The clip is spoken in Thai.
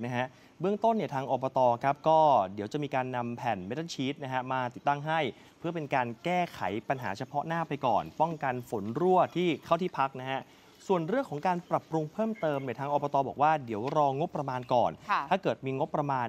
นะฮะเบื้องต้นเนี่ยทางอบตครับก็เดี๋ยวจะมีการนำแผ่นเมทัลชีตนะฮะมาติดตั้งให้เพื่อเป็นการแก้ไขปัญหาเฉพาะหน้าไปก่อน ป้องกันฝนรั่วที่เข้าที่พักนะฮะส่วนเรื่องของการปรับปรุงเพิ่มเติมเนี่ยทางอบตบอกว่าเดี๋ยวรองบประมาณก่อนถ้าเกิดมีงบประมาณ